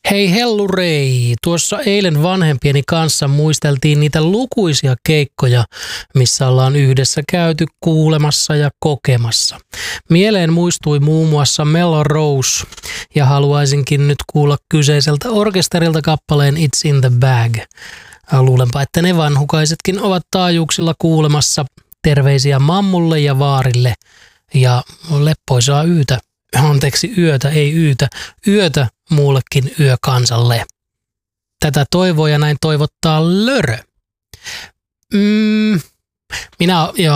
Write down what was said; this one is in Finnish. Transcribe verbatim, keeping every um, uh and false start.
Hei hellurei, tuossa eilen vanhempieni kanssa muisteltiin niitä lukuisia keikkoja, missä ollaan yhdessä käyty kuulemassa ja kokemassa. Mieleen muistui muun muassa Melrose ja haluaisinkin nyt kuulla kyseiseltä orkesterilta kappaleen It's in the Bag. Luulenpa, että ne vanhukaisetkin ovat taajuuksilla kuulemassa. Terveisiä mammulle ja vaarille ja leppoisaa yötä. Anteeksi, yötä, ei yytä. Yötä muullekin yökansalle. Tätä toivoo ja näin toivottaa Lörö. Mm, minä, joo,